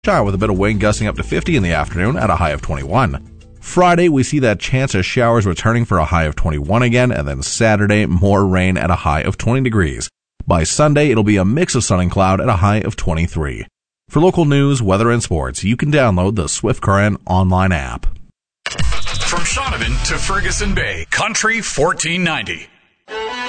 with a bit of wind gusting up to 50 in the afternoon at a high of 21. Friday, we see that chance of showers returning for a high of 21 again, and then Saturday, more rain at a high of 20 degrees. By Sunday, it'll be a mix of sun and cloud at a high of 23. For local news, weather, and sports, you can download the Swift Current online app. From Shaunavon to Ferguson Bay, Country 1490.